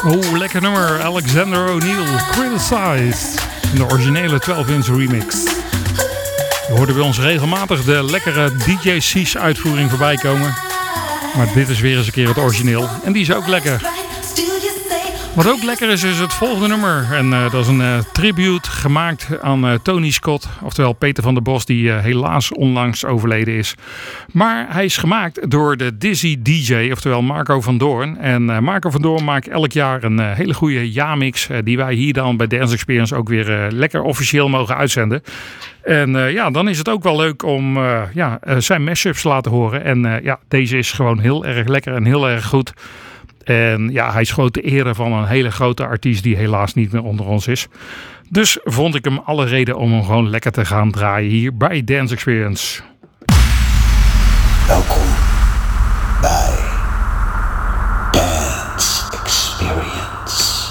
Oh, lekker nummer. Alexander O'Neal, Criticized. In de originele 12-inch remix. Je hoorde bij ons regelmatig de lekkere DJ Cees uitvoering voorbij komen. Maar dit is weer eens een keer het origineel. En die is ook lekker. Wat ook lekker is het volgende nummer. En dat is een tribute gemaakt aan Tony Scott. Oftewel Peter van der Bos, die helaas onlangs overleden is. Maar hij is gemaakt door de Dizzy DJ, oftewel Marco van Doorn. En Marco van Doorn maakt elk jaar een hele goede ja-mix. Die wij hier dan bij Dance Experience ook weer lekker officieel mogen uitzenden. En dan is het ook wel leuk om zijn mashups te laten horen. En deze is gewoon heel erg lekker en heel erg goed. En ja, hij is grote ere van een hele grote artiest die helaas niet meer onder ons is. Dus vond ik hem alle reden om hem gewoon lekker te gaan draaien hier bij Dance Experience. Welkom bij Dance Experience.